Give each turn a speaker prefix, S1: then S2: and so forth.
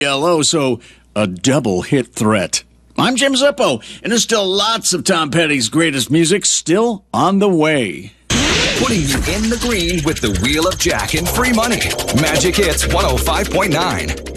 S1: Hello, so a double hit threat. I'm Jim Zippo, and there's still lots of Tom Petty's greatest music still on the way.
S2: Putting you in the green with the Wheel of Jack and free money. Magic Hits 105.9.